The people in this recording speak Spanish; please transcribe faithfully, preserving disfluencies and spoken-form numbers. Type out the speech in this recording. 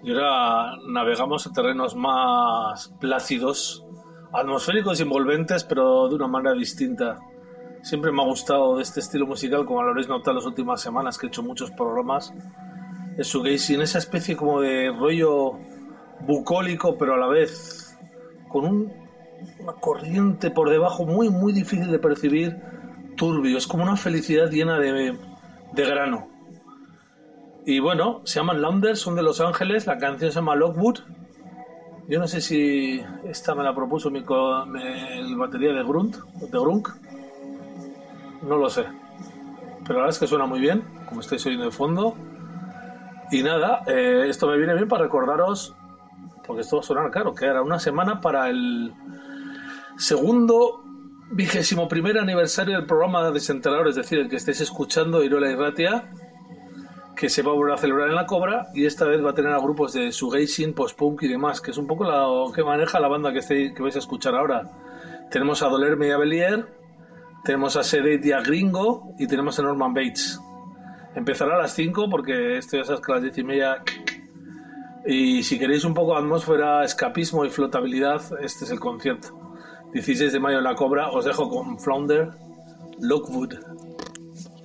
Y ahora navegamos a terrenos más plácidos, atmosféricos y envolventes, pero de una manera distinta. Siempre me ha gustado de este estilo musical, como lo habréis notado las últimas semanas, que he hecho muchos programas. El shoegazing, esa especie como de rollo bucólico, pero a la vez con un, una corriente por debajo muy, muy difícil de percibir, turbio. Es como una felicidad llena de, de grano. Y bueno, se llaman Launders, son de Los Ángeles, la canción se llama Lockwood. Yo no sé si esta me la propuso mi, co- me- el batería de Grunt, de Grunk, no lo sé. Pero la verdad es que suena muy bien, como estáis oyendo de fondo. Y nada, eh, esto me viene bien para recordaros, porque esto va a sonar claro, que era una semana para el segundo vigésimo primer aniversario del programa de Desenterrador, es decir, el que estáis escuchando, Irola y Ratia, que se va a volver a celebrar en La Cobra, y esta vez va a tener a grupos de shoegazing, post-punk y demás, que es un poco lo que maneja la banda que, esté, que vais a escuchar ahora. Tenemos a Dolerme y a Belier, tenemos a Sedate y a Gringo, y tenemos a Norman Bates. Empezará a las cinco porque esto ya sabes que a las diez y media. Y si queréis un poco de atmósfera, escapismo y flotabilidad, este es el concierto. dieciséis de mayo en La Cobra. Os dejo con Flounder, Lockwood.